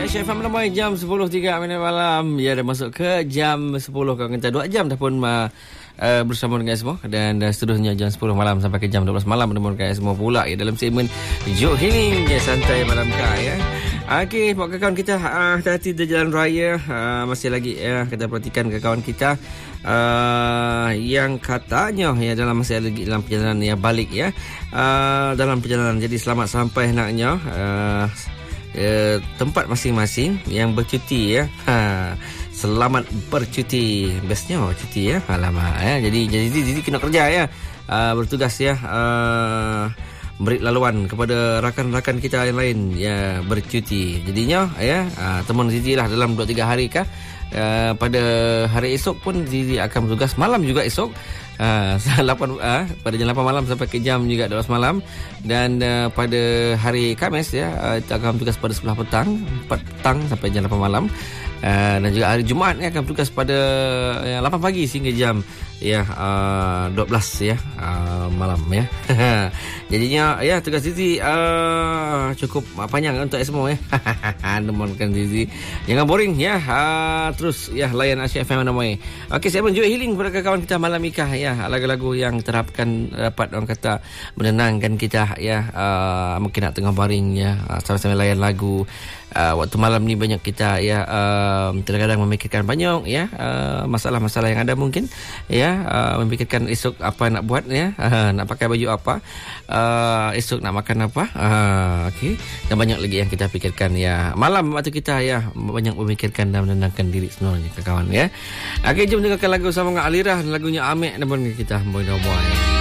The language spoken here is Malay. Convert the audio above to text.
Aisyah FM Ramai jam 10.03 minit malam. Ya, dah masuk ke jam 10. Kalau kita 2 jam dah pun bersama dengan semua. Dan seterusnya jam 10 malam sampai ke jam 12 malam bersama dengan semua pula ya, dalam segmen Jok Healing ya, santai malam kah ya. Okey, buat kawan kita hati-hati di jalan raya. Masih lagi ya, kita perhatikan ke kawan kita yang katanya ya dalam masih lagi dalam perjalanan ya balik ya. Dalam perjalanan, jadi selamat sampai naknya tempat masing-masing yang bercuti ya. Selamat bercuti. Bestnya cuti ya. Alamak ya. Jadi kena kerja ya. Bertugas ya. Beri laluan kepada rakan-rakan kita yang lain ya bercuti. Jadinya ya teman Zizi lah dalam 2-3 hari kah. Pada hari esok pun Zizi akan bertugas malam juga esok. Pada jam 8 malam sampai ke jam juga 12 malam. Dan pada hari Khamis ya kita akan bertugas pada 11 petang 4 petang sampai jam 8 malam. Dan juga hari Jumaat ni akan bertugas pada 8 pagi sehingga jam ya 12 ya malam ya. Jadinya ya tugas Zizi cukup panjang untuk semua ya. Demonkan Zizi jangan boring ya. Terus ya layan Aisyah FM Ramai. Okey, saya menjual healing kepada kawan kita malam nikah ya. Lagu-lagu yang terapkan dapat orang kata menenangkan kita ya. Mungkin nak tengah baring ya, sama-sama layan lagu. Waktu malam ni banyak kita ya terkadang memikirkan banyak ya masalah-masalah yang ada mungkin ya, memikirkan esok apa nak buat ya, nak pakai baju apa, esok nak makan apa, okey, dan banyak lagi yang kita fikirkan ya. Malam waktu kita ya banyak memikirkan dan menenangkan diri sebenarnya kawan ya. Okey, jom dengarkan lagu sama dengan Alirah, lagunya Amek dan kita Boy No Boy.